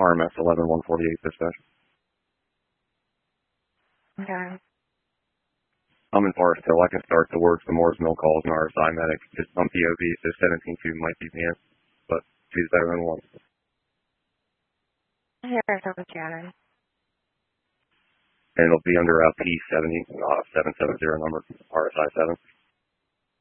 RMS 11148 dispatch. Okay. I'm in Forest Hill. I can start the works, the Moore's Mill calls, and RSI medic. Just on POV, so 17-2 might be the answer, but 2's better than 1. Here, Silver Shannon. And it'll be under P70, 770 number, RSI 7.